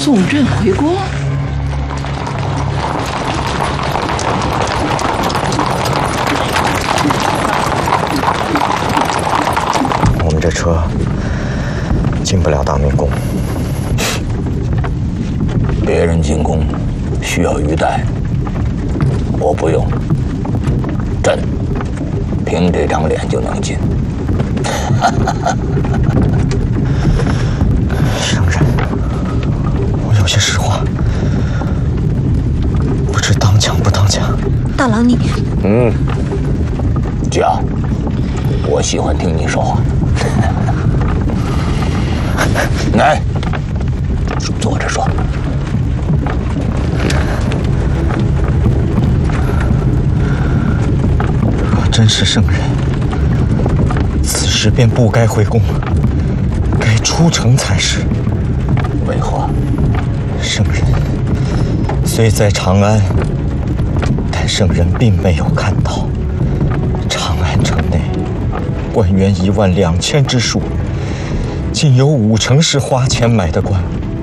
送朕回宫。 我们这车进不了大明宫。 别人进宫需要玉带，我不用，朕凭这张脸就能进。 圣人，我有些实话，不知当讲不当讲。 大郎你， 讲，我喜欢听你说话。来，坐着说。 若真是圣人，此时便不该回宫，该出城才是。 为何？ 圣人虽在长安，但圣人并没有看到长安城内官员12000之数，竟有5成是花钱买的官。